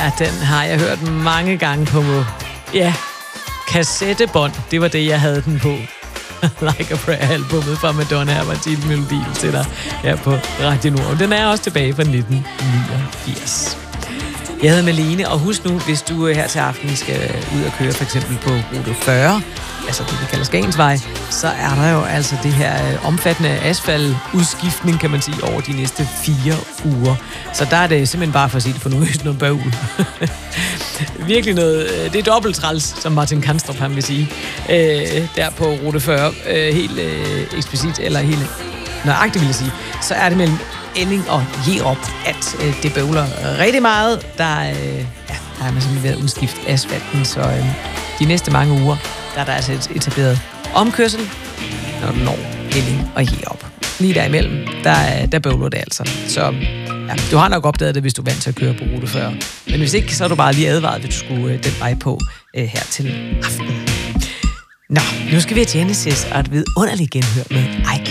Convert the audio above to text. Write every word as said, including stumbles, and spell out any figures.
Ja, den har jeg hørt mange gange på, ja, kassettebånd. Det var det, jeg havde den på. Like a Prayer-albummet fra Madonna her var titelmelodien til dig her på Radio Nord. Den er også tilbage fra nitten niogfirs. Jeg hedder Malene, og husk nu, hvis du her til aften skal ud og køre for eksempel på rute fyrre, altså det, vi kalder Skagensvej, så er der jo altså det her omfattende asfaltudskiftning, kan man sige, over de næste fire uger. Så der er det simpelthen bare for at sige det på noget, noget bøvl. Virkelig noget, det er dobbelt træls, som Martin Kanstrup han vil sige, øh, der på rute fyrre, øh, helt øh, eksplicit, eller helt nøjagtigt vil jeg sige, så er det mellem Ending og Jerup, at øh, det bøvler rigtig meget. Der, øh, ja, der er man simpelthen ved at udskifte asfalten, så øh, de næste mange uger, der er der altså et etableret omkørsel, når du når Ending og Jerup. Lige derimellem, der, der bøvler det altså. Så ja, du har nok opdaget det, hvis du er vant til at køre på rute fyrre. Men hvis ikke, så er du bare lige advaret, hvis du skulle øh, den vej på øh, her til aften. Nå, nu skal vi have Genesis og et vidunderligt genhør med I